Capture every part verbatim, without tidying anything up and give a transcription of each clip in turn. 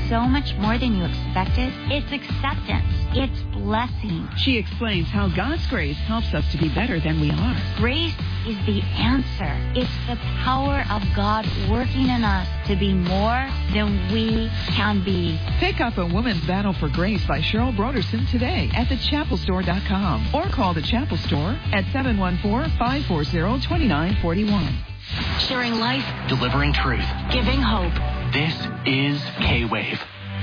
so much more than you expected. It's acceptance. It's blessing. She explains how God's grace helps us to be better than we are. Grace is the answer. It's the power of God working in us to be more than we can be. Pick up A Woman's Battle for Grace by Cheryl Broderson today at the chapel store dot com or call the Chapel Store at seven one four, five four zero, two nine four one. Sharing life, delivering truth, giving hope. This is K-Wave.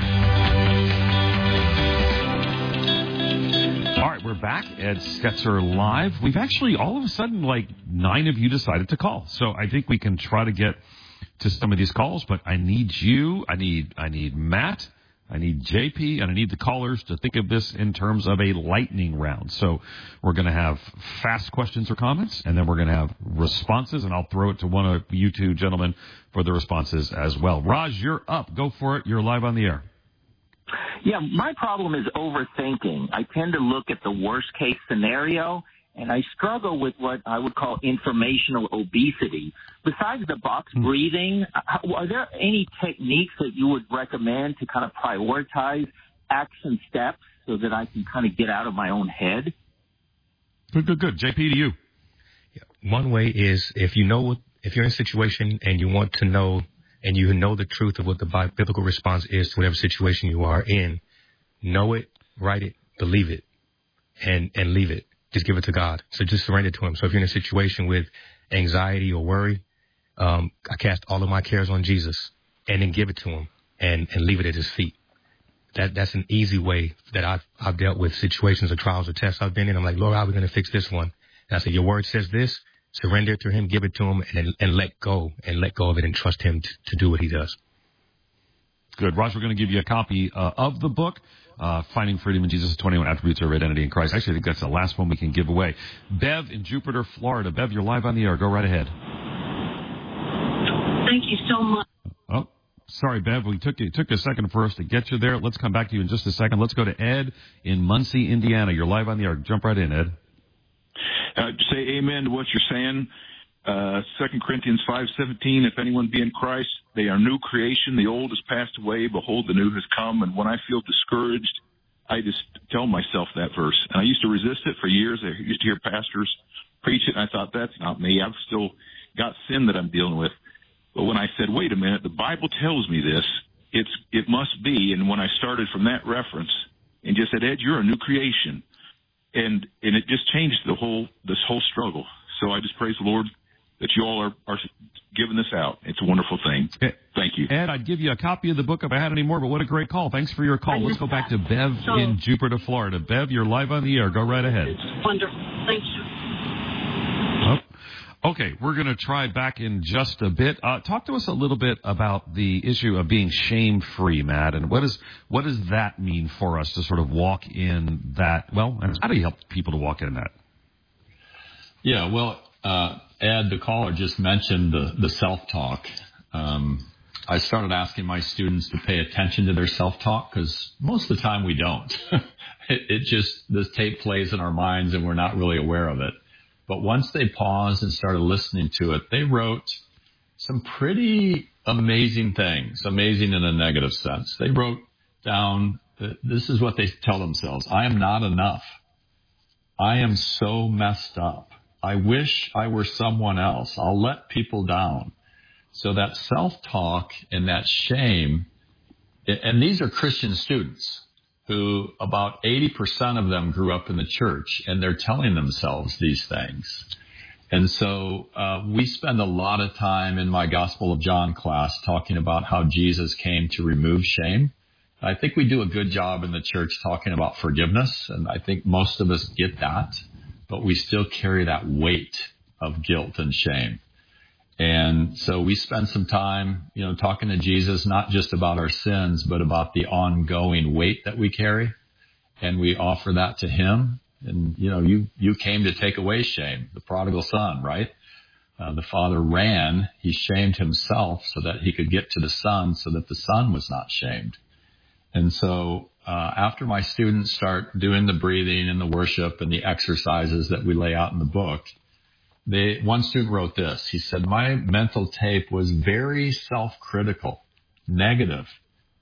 All right, we're back at Stetzer Live. We've actually, all of a sudden, like nine of you decided to call. So I think we can try to get to some of these calls, but I need you, I need I need Matt, I need J P, and I need the callers to think of this in terms of a lightning round. So we're going to have fast questions or comments, and then we're going to have responses, and I'll throw it to one of you two gentlemen for the responses as well. Raj, you're up. Go for it. You're live on the air. Yeah, my problem is overthinking. I tend to look at the worst-case scenario, and I struggle with what I would call informational obesity. Besides the box breathing, are there any techniques that you would recommend to kind of prioritize action steps so that I can kind of get out of my own head? Good, good, good. J P, to you. Yeah, one way is if you know, if you're in a situation and you want to know and you know the truth of what the biblical response is to whatever situation you are in, know it, write it, believe it, and, and leave it. Just give it to God. So just surrender to him. So if you're in a situation with anxiety or worry, um, I cast all of my cares on Jesus and then give it to him and, and leave it at his feet. That That's an easy way that I've, I've dealt with situations or trials or tests I've been in. I'm like, Lord, how are we going to fix this one? And I said, your word says this. Surrender it to him, give it to him, and, and let go, and let go of it and trust him to, to do what he does. Good. Ross, we're going to give you a copy uh, of the book, uh, Finding Freedom in Jesus, twenty-one Attributes of Identity in Christ. Actually, I think that's the last one we can give away. Bev in Jupiter, Florida. Bev, you're live on the air. Go right ahead. Thank you so much. Oh, sorry, Bev. We took, it took a second for us to get you there. Let's come back to you in just a second. Let's go to Ed in Muncie, Indiana. You're live on the air. Jump right in, Ed. Uh, say amen to what you're saying. Uh, Second Corinthians five seventeen, if anyone be in Christ, they are new creation. The old has passed away. Behold, the new has come. And when I feel discouraged, I just tell myself that verse. And I used to resist it for years. I used to hear pastors preach it, and I thought, that's not me. I've still got sin that I'm dealing with. But when I said, wait a minute, the Bible tells me this, it's it must be. And when I started from that reference and just said, Ed, you're a new creation. And and it just changed the whole this whole struggle. So I just praise the Lord that you all are, are giving this out. It's a wonderful thing. Thank you. Ed, I'd give you a copy of the book if I had any more, but what a great call. Thanks for your call. Let's go back to Bev so, in Jupiter, Florida. Bev, you're live on the air. Go right ahead. It's wonderful. Thank you. Oh. Okay, we're going to try back in just a bit. Uh, talk to us a little bit about the issue of being shame-free, Matt, and what is what does that mean for us to sort of walk in that? Well, and how do you help people to walk in that? Yeah, well, uh, Ed, the caller, just mentioned the, the self-talk. Um, I started asking my students to pay attention to their self-talk because most of the time we don't. it, it just, this tape plays in our minds and we're not really aware of it. But once they paused and started listening to it, they wrote some pretty amazing things, amazing in a negative sense. They wrote down, this is what they tell themselves: I am not enough. I am so messed up. I wish I were someone else. I'll let people down. So that self-talk and that shame, and these are Christian students who about eighty percent of them grew up in the church, and they're telling themselves these things. And so uh, we spend a lot of time in my Gospel of John class talking about how Jesus came to remove shame. I think we do a good job in the church talking about forgiveness, and I think most of us get that, but we still carry that weight of guilt and shame. And so we spend some time, you know, talking to Jesus, not just about our sins, but about the ongoing weight that we carry. And we offer that to him. And, you know, you, you came to take away shame, the prodigal son, right? Uh, the father ran. He shamed himself so that he could get to the son so that the son was not shamed. And so uh, after my students start doing the breathing and the worship and the exercises that we lay out in the book, They, one student wrote this. He said, my mental tape was very self-critical, negative,